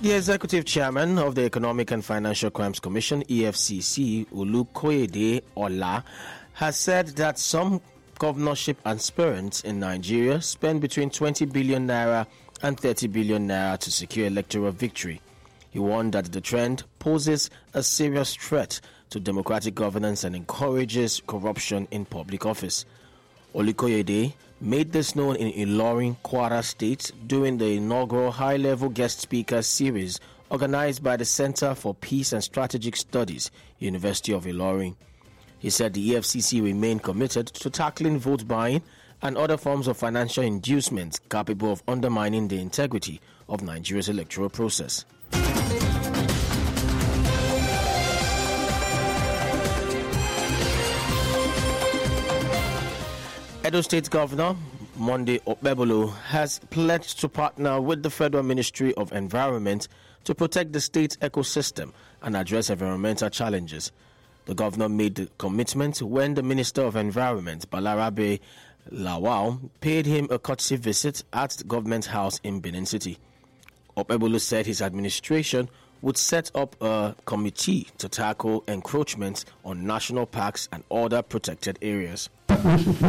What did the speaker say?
The executive chairman of the Economic and Financial Crimes Commission, EFCC, Olukoyede Ola, has said that some governorship aspirants in Nigeria spend between 20 billion naira and 30 billion naira to secure electoral victory. He warned that the trend poses a serious threat to democratic governance and encourages corruption in public office. Olukoyede made this known in Ilorin, Kwara State during the inaugural high-level guest speaker series organized by the Center for Peace and Strategic Studies, University of Ilorin. He said the EFCC remained committed to tackling vote buying and other forms of financial inducement capable of undermining the integrity of Nigeria's electoral process. Edo State Governor Monday Okpebholo has pledged to partner with the Federal Ministry of Environment to protect the state's ecosystem and address environmental challenges. The governor made the commitment when the Minister of Environment, Balarabe Lawal, paid him a courtesy visit at the government house in Benin City. Okpebholo said his administration would set up a committee to tackle encroachment on national parks and other protected areas. We should